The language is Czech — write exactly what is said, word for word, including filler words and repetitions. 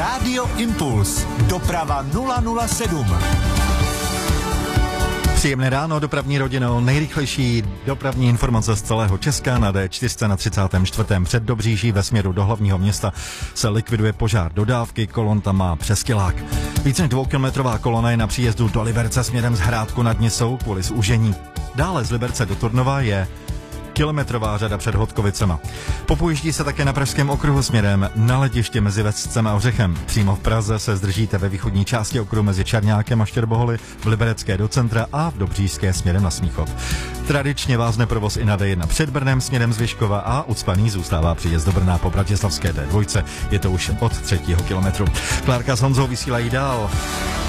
Rádio Impuls. Doprava nula nula sedm. Příjemné ráno, dopravní rodinou, nejrychlejší dopravní informace z celého Česka na D čtyři na třicátém čtvrtém před Dobříží ve směru do hlavního města se likviduje požár dodávky, kolon tam má přeskylák. Více než dvoukilometrová kolona je na příjezdu do Liberce směrem z Hrádku nad Nisou kvůli zúžení. Dále z Liberce do Turnova je kilometrová řada před Hodkovicema. Popujíždí se také na Pražském okruhu směrem na letiště mezi Vescem a Ořechem. Přímo v Praze se zdržíte ve východní části okruhu mezi Čarňákem a Štěrboholy, v Liberecké do centra a v Dobřížské směrem na Smíchov. Tradičně vázne provoz i na D jedna před Brnem směrem z Vyškova a ucpaný zůstává příjezd do Brna po bratislavské D dva. Je to už od třetího kilometru. Klárka s Honzou vysílají dál.